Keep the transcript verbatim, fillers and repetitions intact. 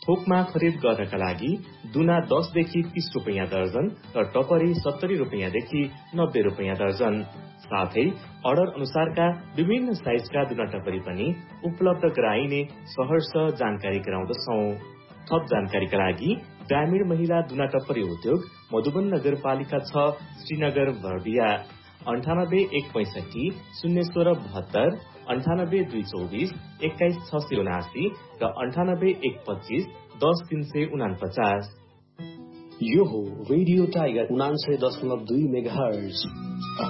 थोकमा खरिद गर्नका लागि दुना दसदेखि तीस रुपियाँ दर्जन र टपरी सत्तरी रुपियाँदेखि नब्बे रुपियाँ दर्जन। साथै अर्डर अनुसारका विभिन्न साइजका दुना टपरी पनि उपलब्ध गराइने सहर्ष जानकारी गराउँदछौं। थप जानकारीका लागि ग्रामीण महिला दुना टपरी उद्योग मधुबन नगरपालिका छ श्रीनगर बर्दिया अन्ठानब्बे एक पैंसठी शून्य सोह्र बहत्तर अन्ठानब्बे दुई चौबिस एक्काइस छ सय उनासी र अन्ठानब्बे एक पच्चीस दस तीन सय उनापचास। यो हो रेडियो टाइगर उनान्सय दशमलव दुई मेगाहर्ज।